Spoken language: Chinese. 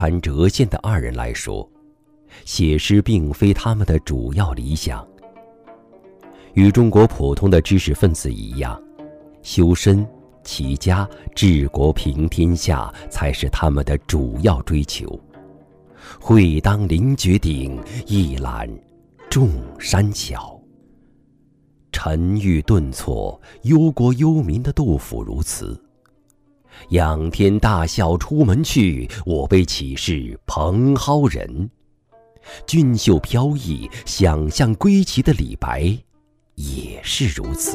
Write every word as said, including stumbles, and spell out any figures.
谈折现的二人来说，写诗并非他们的主要理想。与中国普通的知识分子一样，修身、齐家、治国平天下才是他们的主要追求。会当凌绝顶，一览众山小。沉郁顿挫、忧国忧民的杜甫如此。仰天大笑出门去，我辈岂是蓬蒿人。俊秀飘逸、想象归期的李白也是如此。